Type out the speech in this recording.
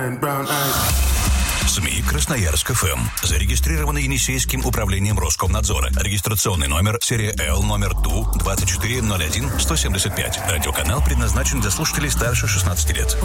СМИ Красноярск ФМ. Зарегистрированы Енисейским управлением Роскомнадзора. Регистрационный номер серия Л номер ТУ 2401-175. Радиоканал предназначен для слушателей старше 16 лет.